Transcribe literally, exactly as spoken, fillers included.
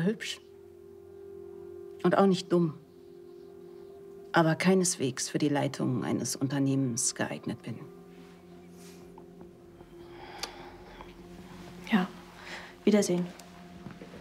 hübsch. Und auch nicht dumm. Aber keineswegs für die Leitung eines Unternehmens geeignet bin. Ja, Wiedersehen.